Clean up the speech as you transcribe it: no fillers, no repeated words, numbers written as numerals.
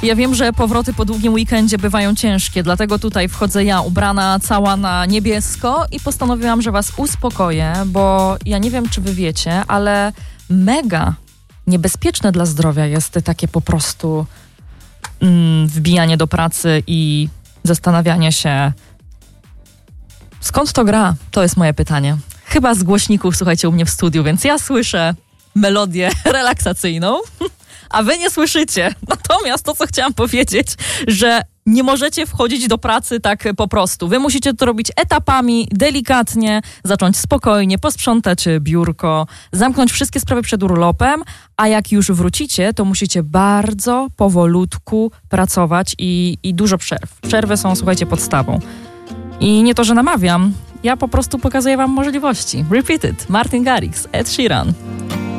Ja wiem, że powroty po długim weekendzie bywają ciężkie, dlatego tutaj wchodzę ja, ubrana cała na niebiesko i postanowiłam, że was uspokoję, bo ja nie wiem, czy wy wiecie, ale mega niebezpieczne dla zdrowia jest takie po prostu wbijanie do pracy i zastanawianie się, skąd to gra? To jest moje pytanie. Chyba z głośników, słuchajcie, u mnie w studiu, więc ja słyszę melodię relaksacyjną, a wy nie słyszycie. Natomiast to, co chciałam powiedzieć, że nie możecie wchodzić do pracy tak po prostu. Wy musicie to robić etapami, delikatnie, zacząć spokojnie, posprzątać biurko, zamknąć wszystkie sprawy przed urlopem, a jak już wrócicie, to musicie bardzo powolutku pracować i dużo przerw. Przerwy są, słuchajcie, podstawą. I nie to, że namawiam, ja po prostu pokazuję wam możliwości. Repeat it. Martin Garrix, Ed Sheeran.